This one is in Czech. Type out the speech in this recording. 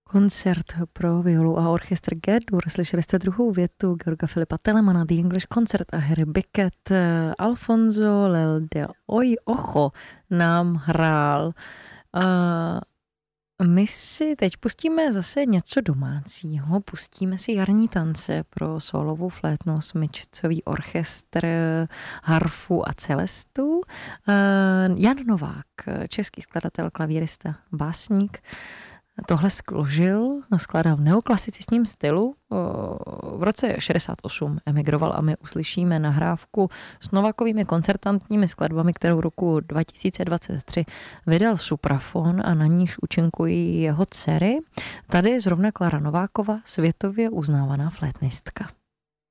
Koncert pro violu a orchestr G-dur. Slyšeli jste druhou větu Georga Filipa Telemana, The English Concert a Harry Bickett. Alfonso Lel de Ocho nám hrál. My si teď pustíme zase něco domácího, pustíme si jarní tance pro solovou flétnu, smyčcový orchestr, harfu a celestu. Jan Novák, český skladatel, klavírista, básník, tohle složil, skládal v neoklasicistním stylu. V roce 68 emigroval a my uslyšíme nahrávku s Novákovými koncertantními skladbami, kterou roku 2023 vydal Suprafon a na níž účinkují jeho dcery. Tady zrovna Klára Nováková, světově uznávaná flétnistka.